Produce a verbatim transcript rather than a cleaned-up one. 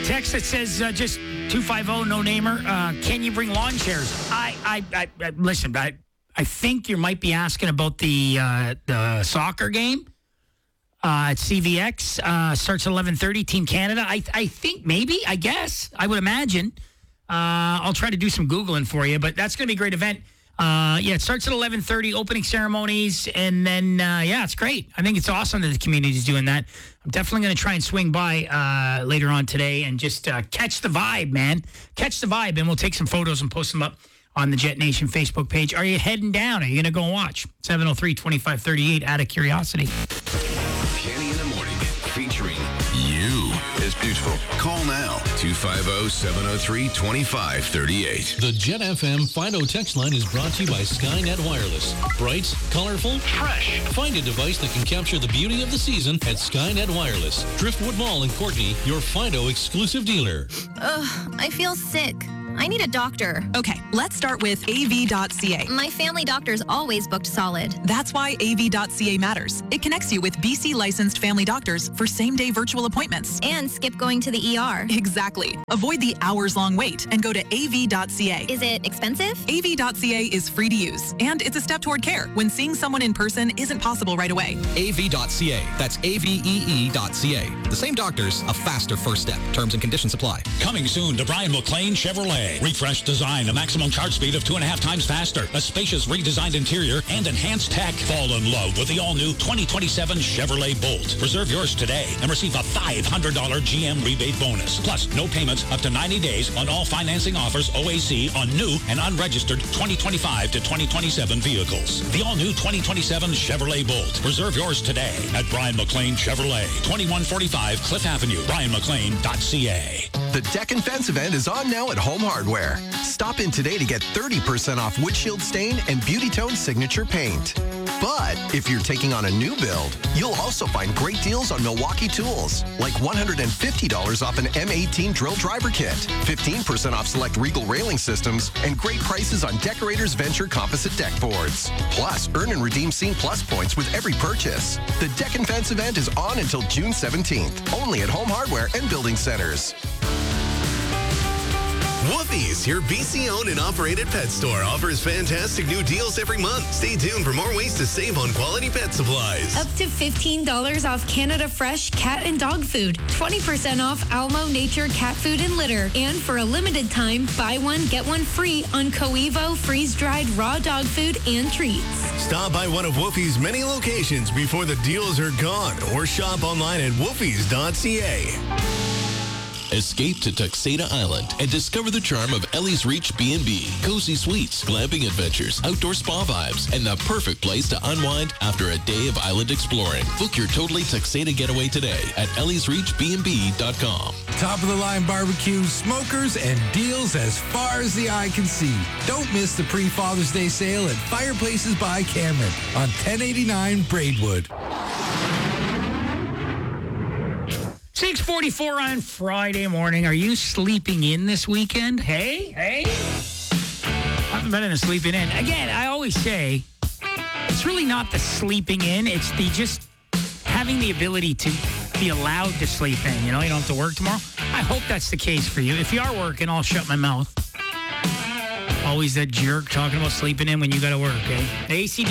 Text that says uh, just two five zero, no namer. Uh, can you bring lawn chairs? I, I, I, I listen. I, I think you might be asking about the uh, the soccer game uh, at C V X. Uh, starts at eleven thirty. Team Canada. I, I think maybe. I guess. I would imagine. Uh, I'll try to do some Googling for you, but that's going to be a great event. Uh, yeah, it starts at eleven thirty, opening ceremonies, and then, uh, yeah, it's great. I think it's awesome that the community is doing that. I'm definitely going to try and swing by uh, later on today and just uh, catch the vibe, man. Catch the vibe, and we'll take some photos and post them up on the Jet Nation Facebook page. Are you heading down? Are you going to go and watch? seven oh three, twenty-five thirty-eight, out of curiosity. Kenny in the Morning, featuring you. It's beautiful. Call now, two five zero, seven oh three, two five three eight. The Jet F M Fido text line is brought to you by Skynet Wireless. Bright, colorful, fresh. Find a device that can capture the beauty of the season at Skynet Wireless. Driftwood Mall in Courtney, your Fido exclusive dealer. Ugh, I feel sick. I need a doctor. Okay, let's start with A V dot C A. My family doctor's always booked solid. That's why A V dot C A matters. It connects you with B C licensed family doctors for same-day virtual appointments. And skip going to the E R. Exactly. Avoid the hours-long wait and go to A V dot C A. Is it expensive? A V dot C A is free to use, and it's a step toward care when seeing someone in person isn't possible right away. A V dot C A. That's A V E E dot C A. The same doctors, a faster first step. Terms and conditions apply. Coming soon to Brian McLean Chevrolet. Refreshed design, a maximum charge speed of two and a half times faster, a spacious redesigned interior, and enhanced tech. Fall in love with the all-new twenty twenty-seven Chevrolet Bolt. Reserve yours today and receive a five hundred dollars G M rebate bonus. Plus, no payments up to ninety days on all financing offers O A C on new and unregistered twenty twenty-five to twenty twenty-seven vehicles. The all-new twenty twenty-seven Chevrolet Bolt. Reserve yours today at Brian McLean Chevrolet, twenty-one forty-five Cliff Avenue, brian mclean dot c a. The Deck and Fence event is on now at Home Hardware. Stop in today to get thirty percent off windshield stain and Beauty Tone signature paint. But if you're taking on a new build, you'll also find great deals on Milwaukee tools, like one hundred fifty dollars off an M eighteen drill driver kit, fifteen percent off select Regal railing systems, and great prices on Decorators Venture composite deck boards. Plus, earn and redeem Scene Plus points with every purchase. The Deck and Fence event is on until June seventeenth, only at Home Hardware and Building Centers. Woofie's, your B C-owned and operated pet store, offers fantastic new deals every month. Stay tuned for more ways to save on quality pet supplies. Up to fifteen dollars off Canada Fresh cat and dog food. twenty percent off Almo Nature cat food and litter. And for a limited time, buy one, get one free on Coevo freeze-dried raw dog food and treats. Stop by one of Woofie's many locations before the deals are gone, or shop online at woofies dot c a. Escape to Tuxedo Island and discover the charm of Ellie's Reach B and B. Cozy suites, glamping adventures, outdoor spa vibes, and the perfect place to unwind after a day of island exploring. Book your totally Tuxedo getaway today at ellies reach b and b dot com. Top of the line barbecue, smokers, and deals as far as the eye can see. Don't miss the pre-Father's Day sale at Fireplaces by Cameron on ten eighty-nine Braidwood. six forty-four on Friday morning. Are you sleeping in this weekend? Hey, hey. Nothing better than sleeping in. Again, I always say, it's really not the sleeping in. It's the just having the ability to be allowed to sleep in. You know, you don't have to work tomorrow. I hope that's the case for you. If you are working, I'll shut my mouth. Always that jerk talking about sleeping in when you got to work, eh? A C D